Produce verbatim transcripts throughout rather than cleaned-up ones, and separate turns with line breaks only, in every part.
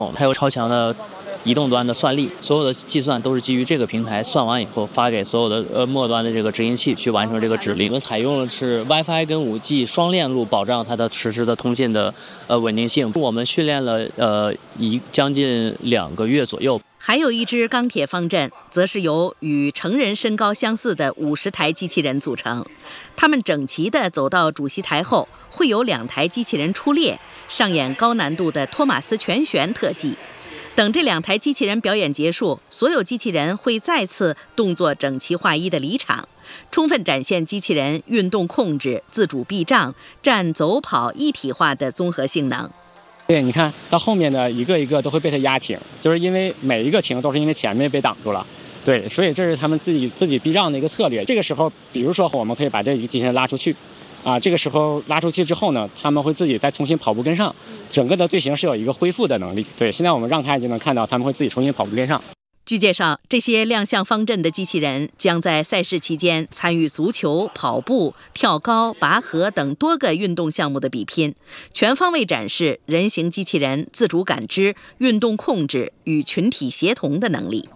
还有超强的移动端的算力，所有的计算都是基于这个平台算完以后发给所有的呃末端的这个执行器去完成这个指令。我们采用的是 WiFi 跟 五 G 双链路，保障它的实时的通信的呃稳定性。我们训练了呃一将近两个月左右。
还有一支钢铁方阵，则是由与成人身高相似的五十台机器人组成。他们整齐地走到主席台后，会有两台机器人出列，上演高难度的托马斯全旋特技。等这两台机器人表演结束，所有机器人会再次动作整齐划一地离场，充分展现机器人运动控制、自主避障、站走跑一体化的综合性能。
对，你看到后面的一个一个都会被它压停，就是因为每一个停都是因为前面被挡住了。对，所以这是他们自己自己避障的一个策略。这个时候，比如说我们可以把这几个机器人拉出去，啊，这个时候拉出去之后呢，他们会自己再重新跑步跟上，整个的队形是有一个恢复的能力。对，现在我们让开就能看到他们会自己重新跑步跟上。
据介绍，这些亮相方阵的机器人将在赛事期间参与足球、跑步、跳高、拔河等多个运动项目的比拼，全方位展示人形机器人自主感知、运动控制与群体协同的能力。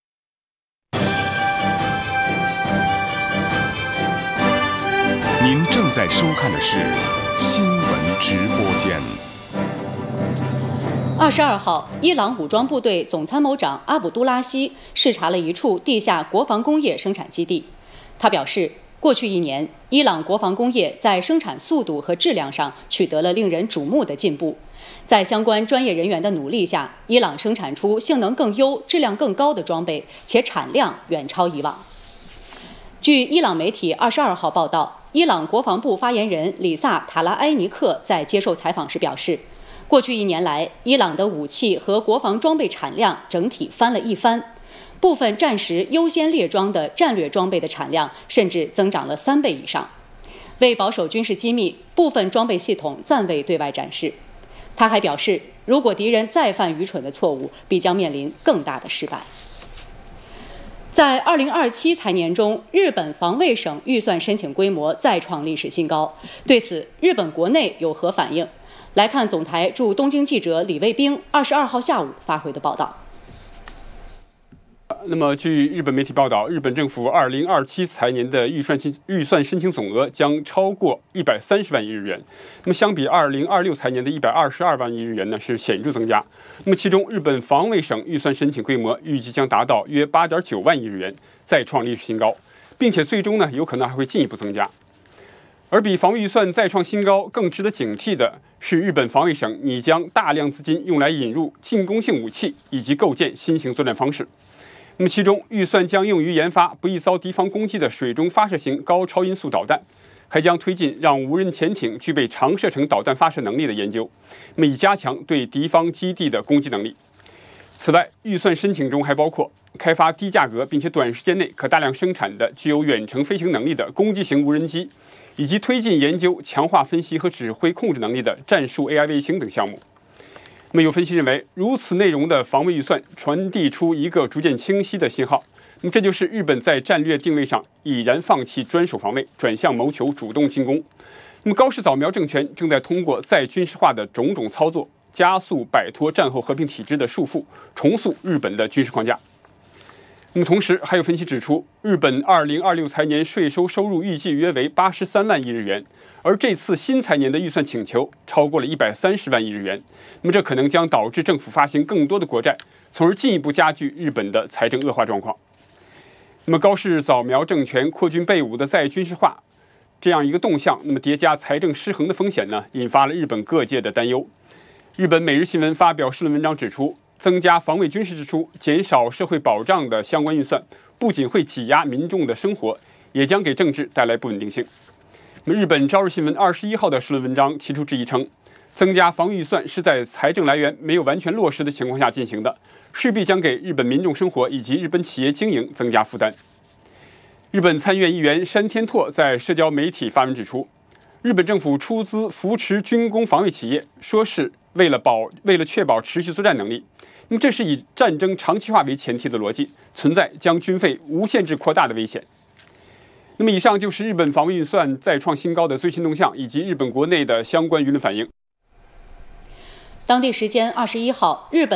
您正在收看的是新闻直播间。
二十二号，伊朗武装部队总参谋长阿卜杜拉希视察了一处地下国防工业生产基地。他表示，过去一年，伊朗国防工业在生产速度和质量上取得了令人瞩目的进步。在相关专业人员的努力下，伊朗生产出性能更优、质量更高的装备，且产量远超以往。据伊朗媒体二十二号报道，伊朗国防部发言人里萨·塔拉埃尼克在接受采访时表示，过去一年来，伊朗的武器和国防装备产量整体翻了一番，部分战时优先列装的战略装备的产量甚至增长了三倍以上。为保守军事机密，部分装备系统暂未对外展示。他还表示，如果敌人再犯愚蠢的错误，必将面临更大的失败。在二零二七财年中，日本防卫省预算申请规模再创历史新高。对此，日本国内有何反应？来看总台驻东京记者李卫兵二十二号下午发回的报道。
那么，据日本媒体报道，日本政府二零二七财年的预算预算申请总额将超过一百三十万亿日元。那么，相比二零二六财年的一百二十二万亿日元呢，是显著增加。那么，其中日本防卫省预算申请规模预计将达到约八点九万亿日元，再创历史新高，并且最终呢，有可能还会进一步增加。而比防卫预算再创新高更值得警惕的是，日本防卫省拟将大量资金用来引入进攻性武器以及构建新型作战方式。那么，其中预算将用于研发不易遭敌方攻击的水中发射型高超音速导弹，还将推进让无人潜艇具备长射程导弹发射能力的研究，那么以加强对敌方基地的攻击能力。此外，预算申请中还包括开发低价格并且短时间内可大量生产的具有远程飞行能力的攻击型无人机，以及推进研究强化分析和指挥控制能力的战术 A I 卫星等项目。那么有分析认为，如此内容的防卫预算传递出一个逐渐清晰的信号，那么这就是日本在战略定位上已然放弃专守防卫，转向谋求主动进攻。那么高市早苗政权正在通过再军事化的种种操作，加速摆脱战后和平体制的束缚，重塑日本的军事框架。那么同时，还有分析指出，日本二零二六财年税收收入预计约为八十三万亿日元，而这次新财年的预算请求超过了一百三十万亿日元。那么这可能将导致政府发行更多的国债，从而进一步加剧日本的财政恶化状况。那么高市早苗政权扩军备武的再军事化这样一个动向，那么叠加财政失衡的风险呢，引发了日本各界的担忧。日本每日新闻发表社论文章指出，增加防卫军事支出、减少社会保障的相关预算，不仅会挤压民众的生活，也将给政治带来不稳定性。那么日本朝日新闻二十一号的社论文章提出质疑称，增加防御预算是在财政来源没有完全落实的情况下进行的，势必将给日本民众生活以及日本企业经营增加负担。日本参议院议员山天拓在社交媒体发文指出，日本政府出资扶持军工防卫企业，说是为了保为了确保持续作战能力。那么这是以战争长期化为前提的逻辑，存在将军费无限制扩大的危险。那么以上就是日本防卫预算再创新高的最新动向，以及日本国内的相关舆论反应。
当地时间二十一号，日本